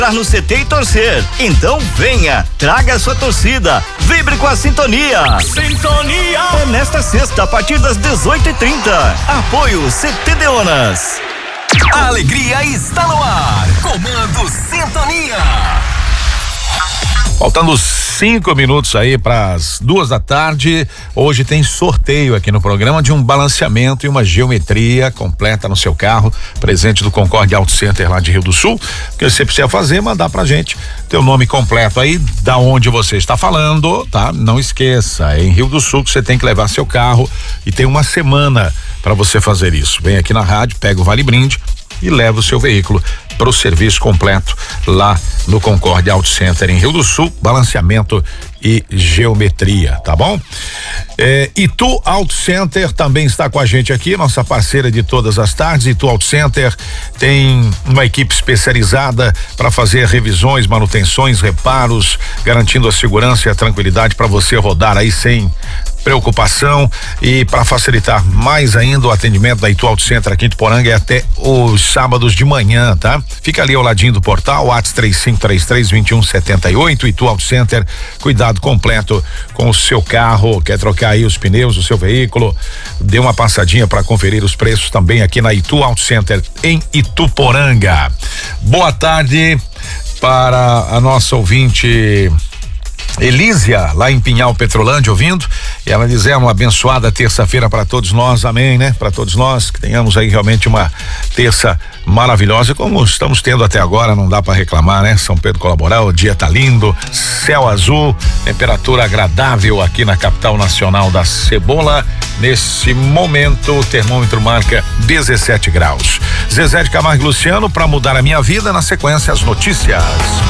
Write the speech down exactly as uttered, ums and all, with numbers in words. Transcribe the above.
no C T e torcer. Então venha, traga a sua torcida, vibre com a sintonia. Sintonia! É nesta sexta, a partir das dezoito e trinta. Apoio C T Deonas. A alegria está no ar. Comando Sintonia. Faltando cinco minutos aí para as duas da tarde. Hoje tem sorteio aqui no programa de um balanceamento e uma geometria completa no seu carro, presente do Concorde Auto Center lá de Rio do Sul. O que você precisa fazer, mandar pra gente teu nome completo aí, da onde você está falando, tá? Não esqueça, é em Rio do Sul que você tem que levar seu carro e tem uma semana para você fazer isso. Vem aqui na rádio, pega o Vale Brinde e leva o seu veículo para o serviço completo lá no Concorde Auto Center em Rio do Sul, balanceamento e geometria, tá bom? É, Itu Auto Center também está com a gente aqui, nossa parceira de todas as tardes. Itu Auto Center tem uma equipe especializada para fazer revisões, manutenções, reparos, garantindo a segurança e a tranquilidade para você rodar aí sem preocupação. E para facilitar mais ainda o atendimento da Itu Auto Center aqui em Ituporanga é até os sábados de manhã, tá? Fica ali ao ladinho do portal, WhatsApp três cinco três três, dois um sete oito. Itu Auto Center, cuidado completo com o seu carro. Quer trocar aí os pneus do seu veículo? Dê uma passadinha para conferir os preços também aqui na Itu Auto Center em Ituporanga. Boa tarde para a nossa ouvinte Elísia, lá em Pinhal, Petrolândia, ouvindo. E ela diz: é uma abençoada terça-feira para todos nós, amém, né? Para todos nós, que tenhamos aí realmente uma terça maravilhosa, como estamos tendo até agora, não dá para reclamar, né? São Pedro Colaboral, o dia tá lindo, céu azul, temperatura agradável aqui na capital nacional da cebola. Nesse momento, o termômetro marca dezessete graus. Zezé de Camargo e Luciano, para mudar a minha vida, na sequência, as notícias.